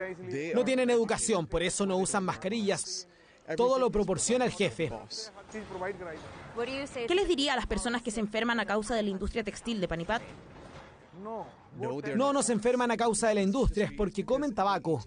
No tienen educación, por eso no usan mascarillas. Todo lo proporciona el jefe. ¿Qué les diría a las personas que se enferman a causa de la industria textil de Panipat? No se enferman a causa de la industria, es porque comen tabaco.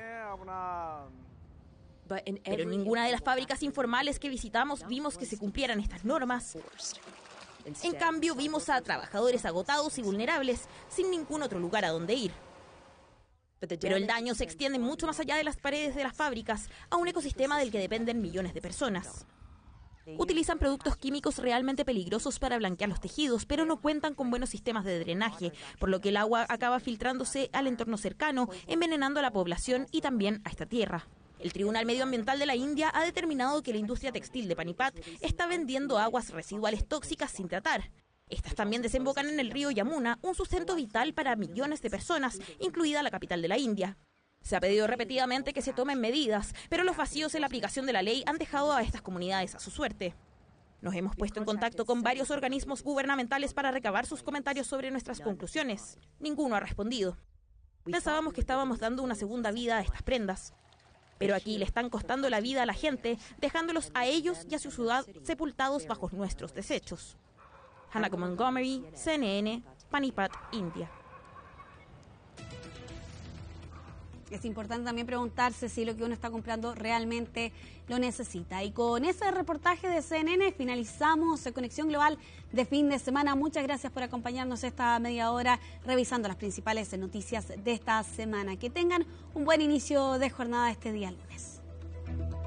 Pero en ninguna de las fábricas informales que visitamos vimos que se cumplieran estas normas. En cambio, vimos a trabajadores agotados y vulnerables, sin ningún otro lugar a donde ir. Pero el daño se extiende mucho más allá de las paredes de las fábricas, a un ecosistema del que dependen millones de personas. Utilizan productos químicos realmente peligrosos para blanquear los tejidos, pero no cuentan con buenos sistemas de drenaje, por lo que el agua acaba filtrándose al entorno cercano, envenenando a la población y también a esta tierra. El Tribunal Medioambiental de la India ha determinado que la industria textil de Panipat está vendiendo aguas residuales tóxicas sin tratar. Estas también desembocan en el río Yamuna, un sustento vital para millones de personas, incluida la capital de la India. Se ha pedido repetidamente que se tomen medidas, pero los vacíos en la aplicación de la ley han dejado a estas comunidades a su suerte. Nos hemos puesto en contacto con varios organismos gubernamentales para recabar sus comentarios sobre nuestras conclusiones. Ninguno ha respondido. Pensábamos que estábamos dando una segunda vida a estas prendas. Pero aquí le están costando la vida a la gente, dejándolos a ellos y a su ciudad sepultados bajo nuestros desechos. Hanako Montgomery, CNN, Panipat, India. Es importante también preguntarse si lo que uno está comprando realmente lo necesita. Y con ese reportaje de CNN finalizamos Conexión Global de fin de semana. Muchas gracias por acompañarnos esta media hora revisando las principales noticias de esta semana. Que tengan un buen inicio de jornada este día lunes.